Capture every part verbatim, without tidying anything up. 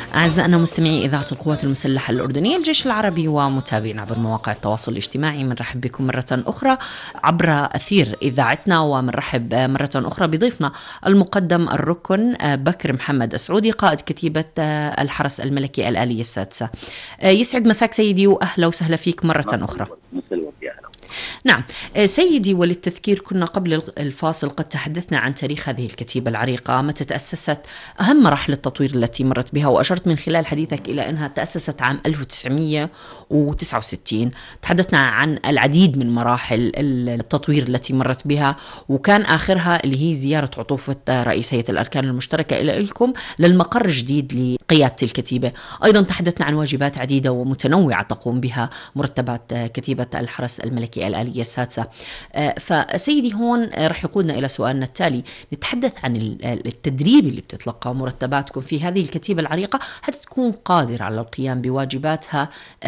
أعزائنا مستمعي إذاعة القوات المسلحة الأردنية الجيش العربي ومتابعين عبر مواقع التواصل الاجتماعي، منرحب بكم مرة أخرى عبر أثير إذاعتنا، ومنرحب مرة أخرى بضيفنا المقدم الركن بكر محمد السعودي قائد كتيبة الحرس الملكي الآلية السادسة. يسعد مساك سيدي وأهلا وسهلا فيك مرة أخرى. نعم سيدي، وللتذكير كنا قبل الفاصل قد تحدثنا عن تاريخ هذه الكتيبة العريقة، متى تأسست، أهم مراحل التطوير التي مرت بها، وأشرت من خلال حديثك إلى أنها تأسست عام ألف وتسعمئة وتسعة وستين. تحدثنا عن العديد من مراحل التطوير التي مرت بها، وكان آخرها اللي هي زيارة عطوفة رئيس هيئة الأركان المشتركة إلى لكم للمقر الجديد لقيادة الكتيبة. أيضا تحدثنا عن واجبات عديدة ومتنوعة تقوم بها مرتبات كتيبة الحرس الملكي الآلية السادسة. فسيدي هون رح يقودنا إلى سؤالنا التالي، نتحدث عن التدريب اللي بتتلقى مرتباتكم في هذه الكتيبة العريقة حتى تكون قادرة على القيام بواجباتها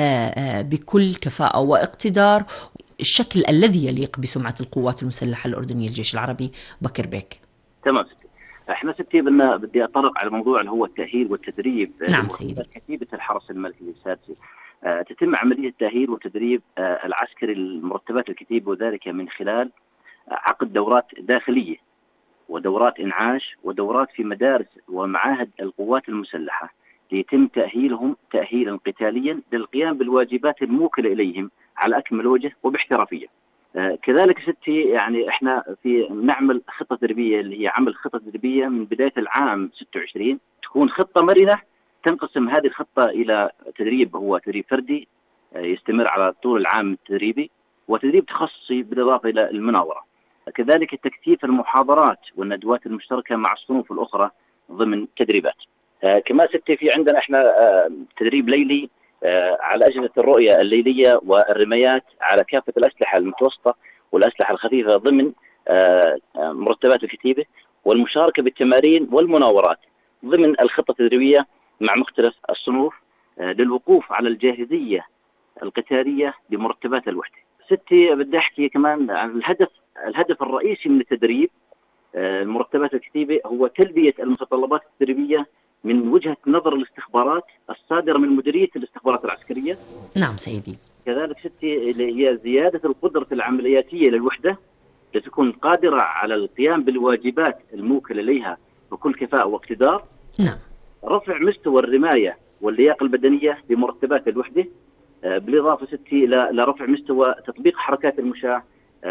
بكل كفاءة واقتدار، الشكل الذي يليق بسمعة القوات المسلحة الأردنية الجيش العربي. بكر بيك. تمام ستي. احنا ستي بدنا بدي أطرق على موضوع اللي هو التأهيل والتدريب. نعم سيدي. كتيبة الحرس الملكي السادسة آه، تتم عملية التأهيل والتدريب آه، العسكري لمرتبات الكتيبة، وذلك من خلال آه، عقد دورات داخلية ودورات إنعاش ودورات في مدارس ومعاهد القوات المسلحة، ليتم تأهيلهم تأهيلا قتاليا للقيام بالواجبات الموكلة إليهم على أكمل وجه وباحترافية. آه، كذلك ستي يعني احنا في نعمل خطة تدريبية اللي هي عمل خطة تدريبية من بداية العام ستة وعشرين، تكون خطة مرنة. تنقسم هذه الخطة إلى تدريب هو تدريب فردي يستمر على طول العام التدريبي، وتدريب تخصصي بالإضافة إلى المناورة. كذلك التكثيف المحاضرات والندوات المشتركة مع الصنوف الأخرى ضمن تدريبات. آه كما ستي في عندنا احنا آه تدريب ليلي آه على أجهزة الرؤية الليلية والرمايات على كافة الأسلحة المتوسطة والأسلحة الخفيفة ضمن آه مرتبات الكتيبة، والمشاركة بالتمارين والمناورات ضمن الخطة التدريبية مع مختلف الصنوف للوقوف على الجاهزية القتالية لمرتبات الوحدة. ستي بدي أحكي كمان عن الهدف الهدف الرئيسي من التدريب المرتبات الكتيبة هو تلبية المتطلبات التدريبية من وجهة نظر الاستخبارات الصادرة من مديرية الاستخبارات العسكرية. نعم سيدي. كذلك ستي هي زيادة القدرة العملياتية للوحدة لتكون قادرة على القيام بالواجبات الموكلة إليها بكل كفاءة واقتدار. نعم. رفع مستوى الرماية واللياقة البدنية بمرتبات الوحدة، بالإضافة ستي لرفع مستوى تطبيق حركات المشاة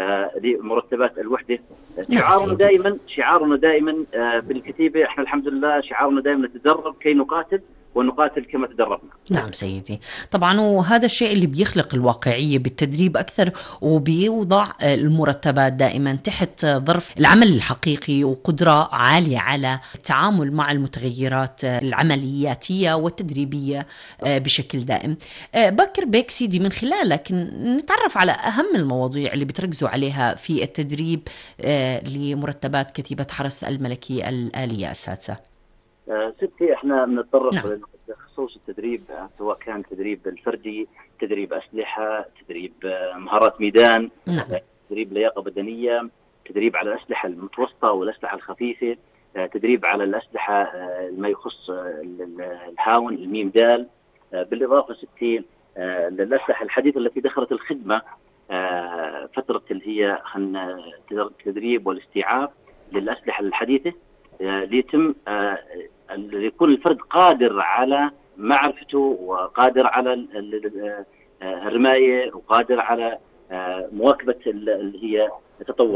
لمرتبات الوحدة. شعارنا دائما شعارنا دائما بالكتيبة احنا الحمد لله شعارنا دائما نتدرب كي نقاتل ونقاتل كما تدربنا. نعم سيدي. طبعا وهذا الشيء اللي بيخلق الواقعية بالتدريب أكثر، وبيوضع المرتبات دائما تحت ظرف العمل الحقيقي وقدرة عالية على التعامل مع المتغيرات العملياتية والتدريبية بشكل دائم. بكر بيك سيدي، من خلالك نتعرف على أهم المواضيع اللي بتركزوا عليها في التدريب لمرتبات كتيبة حرس الملكي الآلية السادسة. ستي احنا بنتطرق نعم. لخصوص التدريب، سواء كان تدريب الفردي، تدريب أسلحة، تدريب مهارات ميدان، نعم. تدريب لياقة بدنية، تدريب على الأسلحة المتوسطة والأسلحة الخفيفة، تدريب على الأسلحة ما يخص الهاون الميم دال، بالإضافة ستي للأسلحة الحديثة التي دخلت الخدمة فترة اللي هي التدريب والاستيعاب للأسلحة الحديثة، ليتم يكون الفرد قادر على معرفته وقادر على الرماية وقادر على مواكبة اللي هي تطور